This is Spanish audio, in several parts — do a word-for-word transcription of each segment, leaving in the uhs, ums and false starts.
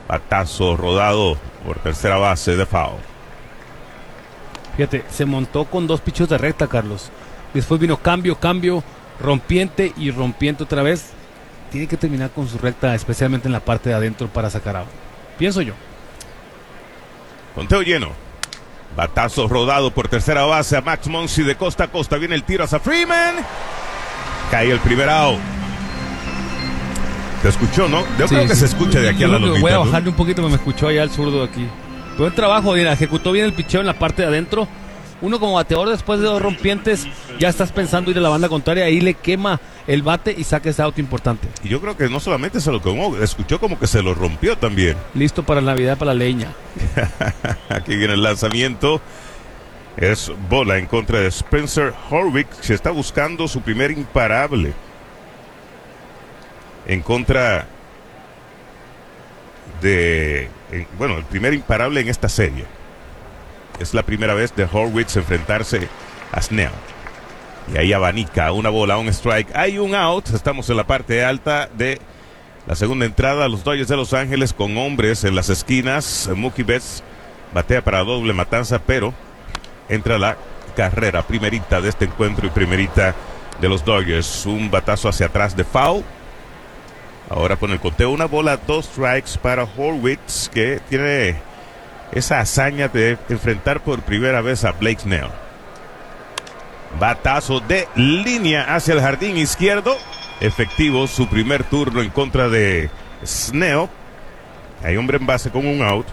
Batazo rodado por tercera base de foul. Fíjate, se montó con dos pichos de recta, Carlos. Después vino cambio, cambio, rompiente y rompiente otra vez. Tiene que terminar con su recta, especialmente en la parte de adentro, para sacar out. Pienso yo. Conteo lleno. Batazo rodado por tercera base a Max Muncy de costa a costa. Viene el tiro hacia Freeman. Cae el primer out. ¿Te escuchó, no? Yo sí, creo que sí se escucha de aquí yo a la lomita. Voy a bajarle, ¿no?, un poquito, me escuchó allá el zurdo aquí. Buen trabajo, bien, ejecutó bien el picheo en la parte de adentro. Uno como bateador, después de dos rompientes, ya estás pensando ir a la banda contraria, ahí le quema el bate y saca ese out importante. Y yo creo que no solamente se lo quemó, escuchó como que se lo rompió también. Listo para Navidad, para la leña. Aquí viene el lanzamiento. Es bola en contra de Spencer Horwitz, que está buscando su primer imparable. En contra de, en, bueno, el primer imparable en esta serie. Es la primera vez de Horwitz enfrentarse a Snell. Y ahí abanica una bola, un strike. Hay un out. Estamos en la parte alta de la segunda entrada. Los Dodgers de Los Ángeles con hombres en las esquinas. Mookie Betts batea para doble matanza, pero entra la carrera primerita de este encuentro y primerita de los Dodgers. Un batazo hacia atrás de foul. Ahora con el conteo, una bola, dos strikes para Horwitz, que tiene esa hazaña de enfrentar por primera vez a Blake Snell. Batazo de línea hacia el jardín izquierdo. Efectivo su primer turno en contra de Snell. Hay hombre en base con un out.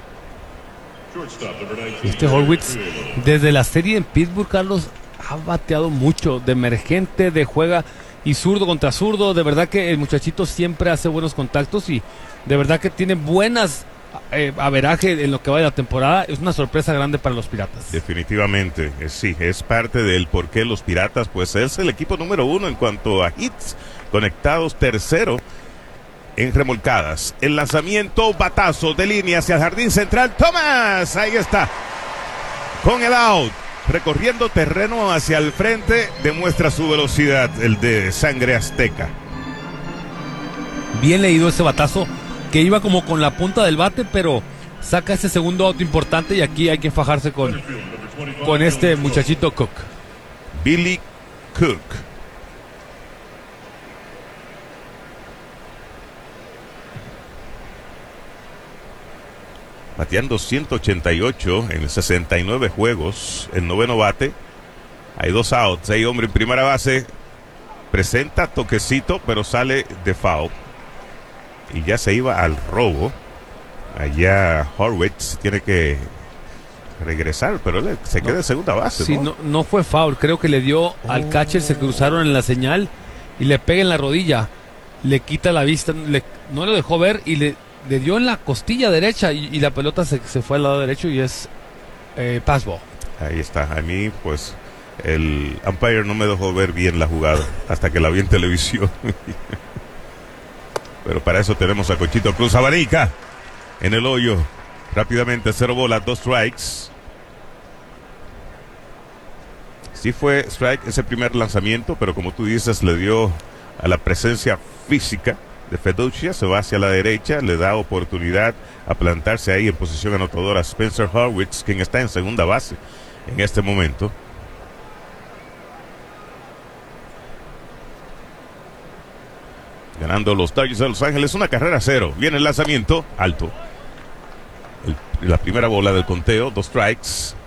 Este Horwitz, desde la serie en Pittsburgh, Carlos, ha bateado mucho de emergente, de juega y zurdo contra zurdo. De verdad que el muchachito siempre hace buenos contactos y de verdad que tiene buenas eh, averaje en lo que va de la temporada. Es una sorpresa grande para los Piratas. Definitivamente, eh, sí, es parte del por qué los Piratas, pues es el equipo número uno en cuanto a hits conectados, tercero en remolcadas. El lanzamiento, batazo de línea hacia el jardín central. Thomas, ahí está, con el out. Recorriendo terreno hacia el frente, demuestra su velocidad, el de sangre azteca. Bien leído ese batazo, que iba como con la punta del bate, pero saca ese segundo out importante y aquí hay que fajarse con, con este muchachito Cook. Billy Cook. Bateando ciento ochenta y ocho en sesenta y nueve juegos, el noveno bate. Hay dos outs, hay hombre en primera base. Presenta toquecito, pero sale de foul. Y ya se iba al robo. Allá Horwitz tiene que regresar, pero él se queda en segunda base. Sí, ¿no? no, no fue foul, creo que le dio oh. al catcher, se cruzaron en la señal y le pega en la rodilla. Le quita la vista, le, no lo dejó ver y le... le dio en la costilla derecha y, y la pelota se, se fue al lado derecho y es eh, pass ball. Ahí está. A mí, pues, el umpire no me dejó ver bien la jugada hasta que la vi en televisión. Pero para eso tenemos a Cochito Cruz. Abanica en el hoyo. Rápidamente, cero bolas, dos strikes. Sí fue strike ese primer lanzamiento, pero como tú dices, le dio a la presencia física de Feduccia, se va hacia la derecha, le da oportunidad a plantarse ahí en posición anotadora a Spencer Horwitz, quien está en segunda base en este momento. Ganando los Dodgers de Los Ángeles, una carrera a cero. Viene el lanzamiento, alto. El, la primera bola del conteo, dos strikes.